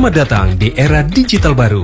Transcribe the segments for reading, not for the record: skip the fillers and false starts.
Selamat datang di era digital baru.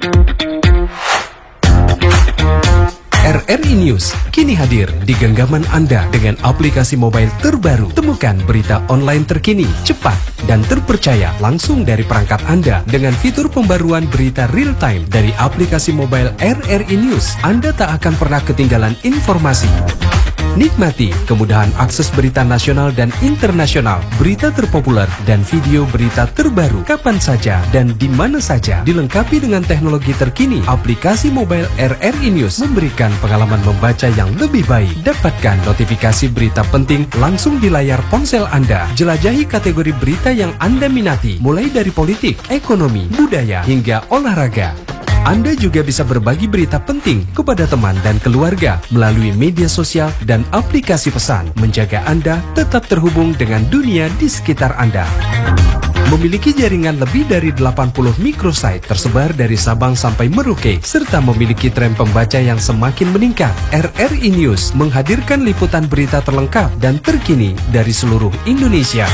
RRI News kini hadir di genggaman Anda dengan aplikasi mobile terbaru. Temukan berita online terkini, cepat, dan terpercaya langsung dari perangkat Anda dengan fitur pembaruan berita real time dari aplikasi mobile RRI News. Anda tak akan pernah ketinggalan informasi. Nikmati kemudahan akses berita nasional dan internasional, berita terpopuler, dan video berita terbaru kapan saja dan di mana saja. Dilengkapi dengan teknologi terkini, aplikasi mobile RRI News memberikan pengalaman membaca yang lebih baik. Dapatkan notifikasi berita penting langsung di layar ponsel Anda. Jelajahi kategori berita yang Anda minati, mulai dari politik, ekonomi, budaya, hingga olahraga. Anda juga bisa berbagi berita penting kepada teman dan keluarga melalui media sosial dan aplikasi pesan, menjaga Anda tetap terhubung dengan dunia di sekitar Anda. Memiliki jaringan lebih dari 80 microsite tersebar dari Sabang sampai Merauke, serta memiliki tren pembaca yang semakin meningkat. RRI News menghadirkan liputan berita terlengkap dan terkini dari seluruh Indonesia.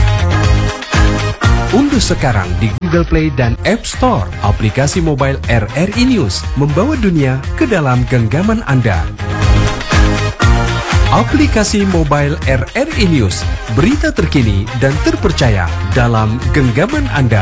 Unduh sekarang di Google Play dan App Store aplikasi mobile RRI News, membawa dunia ke dalam genggaman Anda. Aplikasi mobile RRI News, berita terkini dan terpercaya dalam genggaman Anda.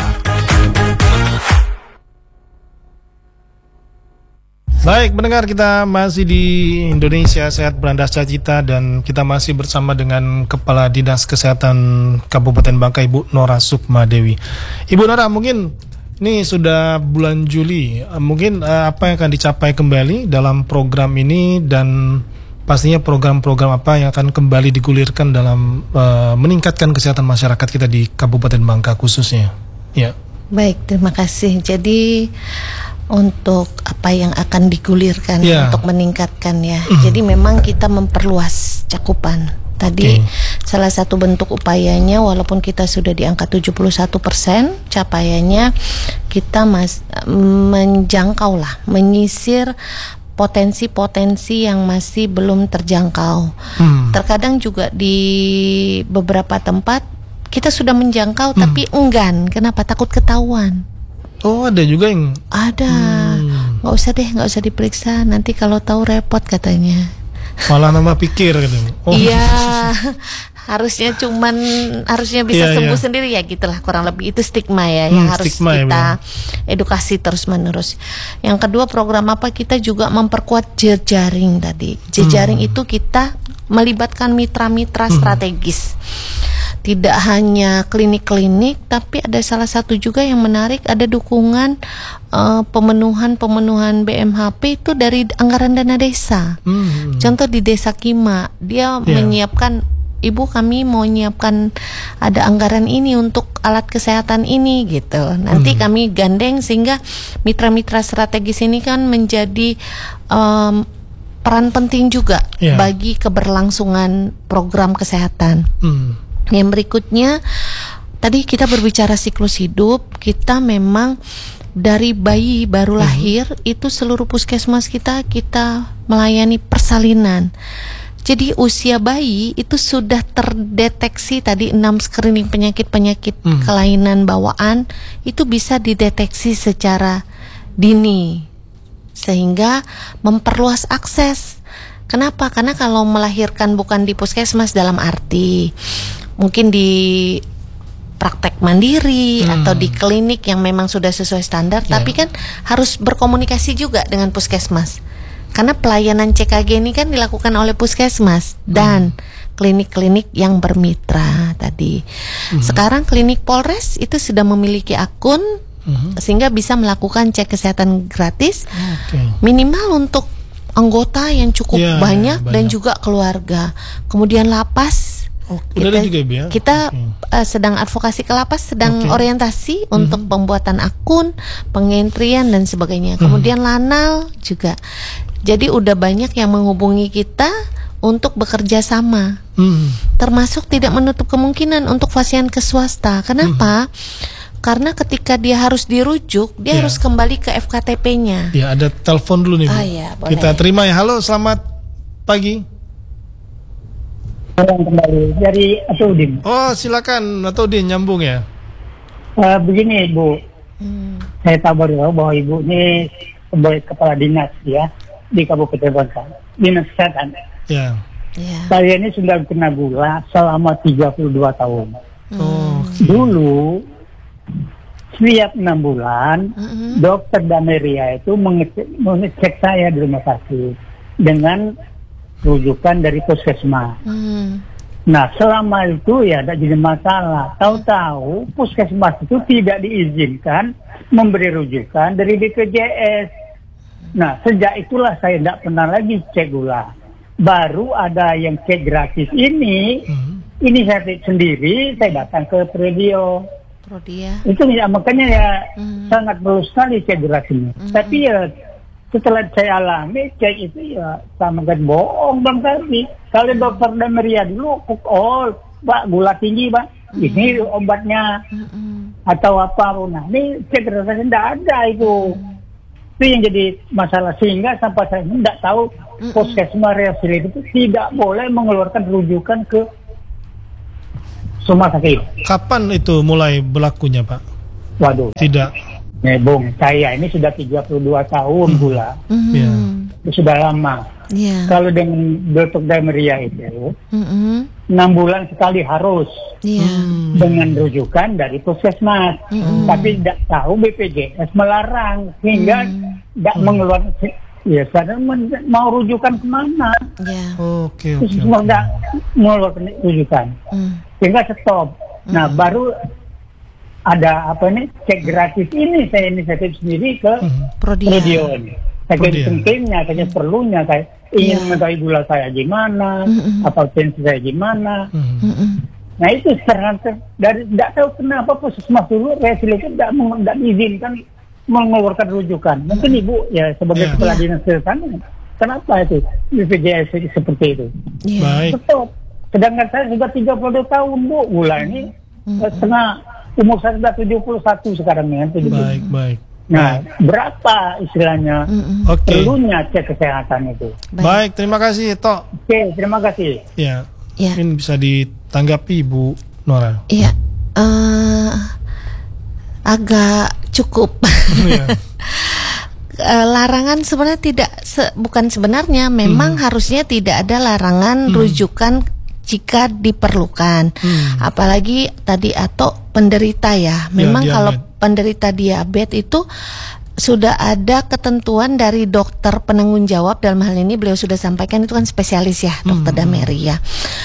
Baik, pendengar, kita masih di Indonesia Sehat Berandas Cita dan kita masih bersama dengan Kepala Dinas Kesehatan Kabupaten Bangka, Ibu Nora Sukmadewi. Ibu Nora, mungkin ini sudah bulan Juli, mungkin apa yang akan dicapai kembali dalam program ini dan pastinya program-program apa yang akan kembali digulirkan dalam meningkatkan kesehatan masyarakat kita di Kabupaten Bangka khususnya. Ya. Baik, terima kasih. Jadi untuk apa yang akan digulirkan untuk meningkatkan jadi memang kita memperluas cakupan. Tadi salah satu bentuk upayanya, walaupun kita sudah di angka 71% capaiannya, kita menjangkau lah, menyisir potensi-potensi yang masih belum terjangkau. Terkadang juga di beberapa tempat kita sudah menjangkau tapi enggan. Kenapa? Takut ketahuan. Oh, ada juga yang ada. Nggak usah diperiksa, nanti kalau tahu repot katanya. Malah nambah pikir katanya. Iya, harusnya bisa sembuh sendiri ya, gitulah kurang lebih, itu stigma ya yang harus kita edukasi terus menerus. Yang kedua, program apa, kita juga memperkuat jejaring tadi. Jejaring itu kita melibatkan mitra-mitra strategis. Tidak hanya klinik-klinik, tapi ada salah satu juga yang menarik, ada dukungan pemenuhan BMHP itu dari anggaran dana desa. Contoh di Desa Kima, dia menyiapkan, Ibu kami mau menyiapkan ada anggaran ini untuk alat kesehatan ini gitu. Nanti kami gandeng sehingga mitra-mitra strategis ini kan menjadi peran penting juga bagi keberlangsungan program kesehatan. Yang berikutnya, tadi kita berbicara siklus hidup, kita memang dari bayi baru lahir itu seluruh puskesmas kita melayani persalinan. Jadi usia bayi itu sudah terdeteksi tadi 6 screening penyakit-penyakit kelainan bawaan itu bisa dideteksi secara dini sehingga memperluas akses. Kenapa? Karena kalau melahirkan bukan di puskesmas dalam arti mungkin di praktek mandiri atau di klinik yang memang sudah sesuai standar, tapi kan harus berkomunikasi juga dengan puskesmas. Karena pelayanan CKG ini kan dilakukan oleh puskesmas dan klinik-klinik yang bermitra tadi. Sekarang klinik Polres itu sudah memiliki akun sehingga bisa melakukan cek kesehatan gratis minimal untuk anggota yang cukup banyak dan juga keluarga. Kemudian lapas, kita sedang advokasi ke lapas, sedang orientasi untuk pembuatan akun, pengentrian dan sebagainya. Kemudian Lanal juga. Jadi udah banyak yang menghubungi kita untuk bekerja sama. Termasuk tidak menutup kemungkinan untuk pasien ke swasta. Kenapa? Karena ketika dia harus dirujuk, dia harus kembali ke FKTP-nya. Ya, ada telepon dulu nih, Bu. Kita terima ya. Halo, selamat pagi. Kembali dari Atudin. Oh, silakan Atudin, nyambung ya. Begini Bu, Saya tahu baru bahwa ibu ini sebagai kepala dinas ya di Kabupaten Bangka, dinas kesehatan. Ya. Saya ini sudah kena gula selama 32 tahun. Dulu setiap 6 bulan dokter Dameria itu mengecek saya di rumah sakit dengan rujukan dari puskesmas. Nah selama itu ya tidak jadi masalah. Tahu-tahu puskesmas itu tidak diizinkan memberi rujukan dari BPJS. Nah sejak itulah saya tidak pernah lagi cek gula. Baru ada yang cek gratis ini inisiatif sendiri saya datang ke Prodia. Itu ya makanya ya sangat perlu sekali cek gratis ini. Tapi ya setelah saya alami cek itu ya sama kan bohong Bang Kardi. Kalau dokter Dameria dulu Pak gula tinggi Pak, ini obatnya atau apa pun. Nah ini cek gratis tidak ada itu. Itu yang jadi masalah sehingga sampai saya tidak tahu puskesmas Riau itu tidak boleh mengeluarkan rujukan ke rumah sakit. Kapan itu mulai berlakunya Pak? Waduh. Tidak. Bung, saya ini sudah 32 tahun gula. Itu sudah lama. Kalau dengan dokter Dameria itu 6 bulan sekali harus dengan rujukan dari puskesmas. Tapi tidak tahu BPJS melarang sehingga tidak mengeluarkan. Ya, karena mau rujukan kemana? Oke. Semua tidak mengeluarkan rujukan. Sehingga stop. Nah, baru ada cek gratis ini saya inisiatif sendiri ke Prodia. Saya pentingnya, saya perlunya, saya ingin mengetahui gula saya gimana, apa tensi saya gimana. Nah itu dari tidak tahu kenapa puskesmas dulu resiliensi tidak diizinkan mengeluarkan rujukan. Mungkin Ibu ya sebagai kepala dinas kesehatan, kenapa itu BPJS seperti itu? Baik. Betul. Sedangkan saya sudah 32 tahun Bu, gula ini setengah umur saya sudah 71 sekarang ya. Baik. Nah, berapa istilahnya perlunya cek kesehatan itu? Baik, terima kasih Tok. Oke, terima kasih. Ya. Mungkin bisa ditanggapi Bu Nora. Iya. Agak cukup. Larangan sebenarnya bukan sebenarnya, memang harusnya tidak ada larangan rujukan jika diperlukan. Apalagi tadi atau penderita ya. Memang kalau penderita diabetes itu sudah ada ketentuan dari dokter penanggung jawab, dalam hal ini beliau sudah sampaikan itu kan spesialis ya, dokter Dameria.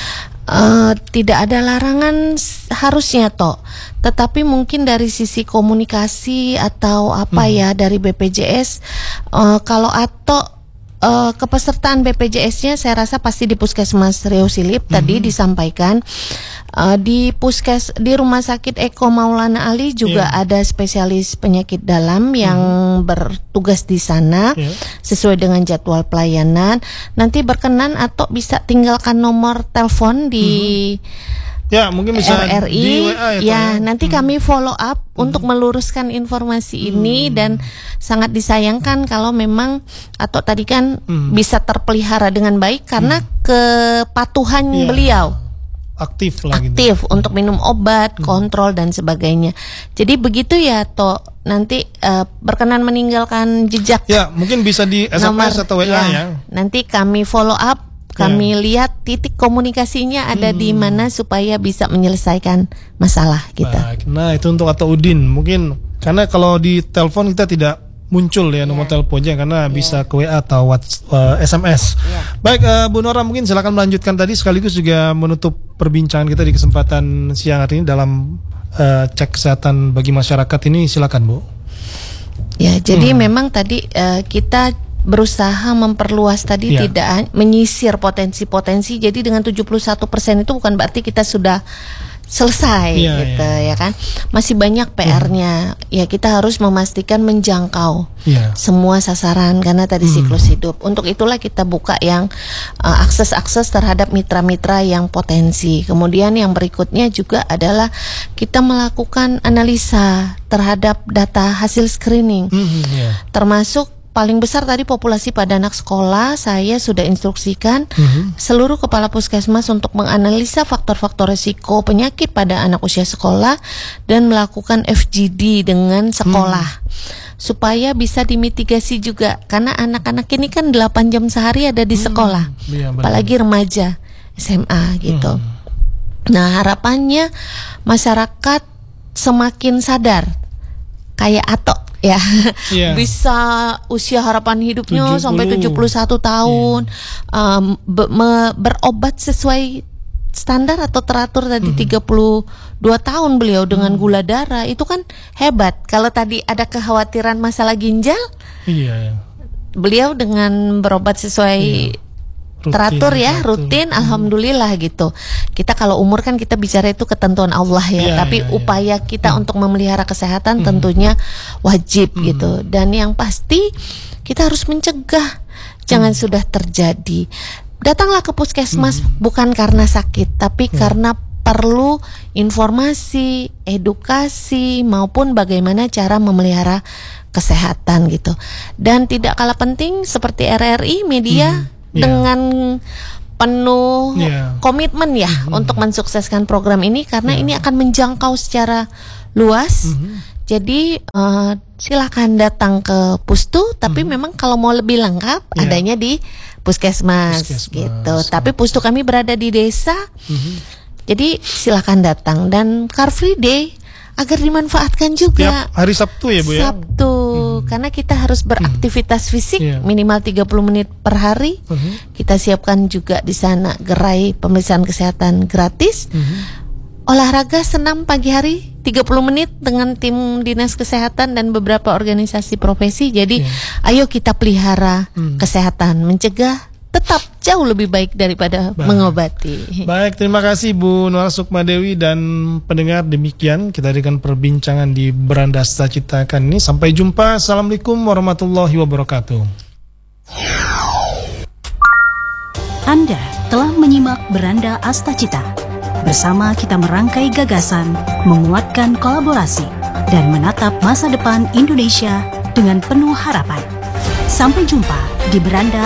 Tidak ada larangan harusnya tetapi mungkin dari sisi komunikasi atau apa ya dari BPJS, kalau kepesertaan BPJS-nya saya rasa pasti di Puskesmas Riau Silip tadi disampaikan. Di Rumah Sakit Eko Maulana Ali juga ada spesialis penyakit dalam yang bertugas di sana sesuai dengan jadwal pelayanan. Nanti berkenan atau bisa tinggalkan nomor telepon di mungkin bisa RRI di WA nanti kami follow up untuk meluruskan informasi ini. Dan sangat disayangkan kalau memang atau tadi kan bisa terpelihara dengan baik karena kepatuhan beliau aktif untuk minum obat, kontrol dan sebagainya. Jadi begitu ya nanti berkenan meninggalkan jejak. Ya, mungkin bisa di SMS atau WA ya. Nanti kami follow up. Kami lihat titik komunikasinya ada di mana supaya bisa menyelesaikan masalah kita. Nah itu untuk atau Udin mungkin karena kalau di telepon kita tidak muncul ya nomor teleponnya karena bisa ke WA atau SMS. Baik Bu Nora mungkin silakan melanjutkan tadi sekaligus juga menutup perbincangan kita di kesempatan siang hari ini dalam cek kesehatan bagi masyarakat ini, silakan Bu. Ya jadi memang tadi kita berusaha memperluas tadi tidak menyisir potensi-potensi. Jadi dengan 71% itu bukan berarti kita sudah selesai gitu ya kan. Masih banyak PR-nya. Ya kita harus memastikan menjangkau semua sasaran karena tadi siklus hidup. Untuk itulah kita buka yang akses-akses terhadap mitra-mitra yang potensi. Kemudian yang berikutnya juga adalah kita melakukan analisa terhadap data hasil screening. Termasuk paling besar tadi populasi pada anak sekolah, saya sudah instruksikan seluruh kepala puskesmas untuk menganalisa faktor-faktor risiko penyakit pada anak usia sekolah dan melakukan FGD dengan sekolah. Supaya bisa dimitigasi juga, karena anak-anak ini kan 8 jam sehari ada di sekolah, apalagi remaja SMA gitu. Nah, harapannya masyarakat semakin sadar, kayak Ato ya, bisa usia harapan hidupnya 70 sampai 71 tahun, berobat sesuai standar atau teratur tadi 32 tahun beliau dengan gula darah, itu kan hebat. Kalau tadi ada kekhawatiran masalah ginjal, beliau dengan berobat sesuai teratur ya, rutin, alhamdulillah gitu. Kita kalau umur kan kita bicara itu ketentuan Allah ya, tapi upaya kita untuk memelihara kesehatan tentunya wajib gitu. Dan yang pasti kita harus mencegah, jangan sudah terjadi. Datanglah ke puskesmas bukan karena sakit, tapi karena perlu informasi, edukasi, maupun bagaimana cara memelihara kesehatan gitu. Dan tidak kalah penting seperti RRI media dengan penuh komitmen ya untuk mensukseskan program ini, karena ini akan menjangkau secara luas. Jadi silakan datang ke Pustu, tapi memang kalau mau lebih lengkap adanya di puskesmas gitu. Tapi Pustu kami berada di desa. Jadi silakan datang, dan Car Free Day agar dimanfaatkan juga. Tiap hari Sabtu ya Bu ya? Sabtu, karena kita harus beraktivitas fisik minimal 30 menit per hari. Kita siapkan juga di sana gerai pemeriksaan kesehatan gratis. Olahraga senam pagi hari 30 menit dengan tim dinas kesehatan dan beberapa organisasi profesi. Jadi ayo kita pelihara kesehatan, mencegah tetap jauh lebih baik daripada mengobati. Baik, terima kasih Bu Nora Sukmadewi, dan pendengar, demikian kita akan perbincangan di Beranda Asta Cita kali ini. Sampai jumpa. Assalamualaikum warahmatullahi wabarakatuh. Anda telah menyimak Beranda Asta Cita. Bersama kita merangkai gagasan, menguatkan kolaborasi, dan menatap masa depan Indonesia dengan penuh harapan. Sampai jumpa di Beranda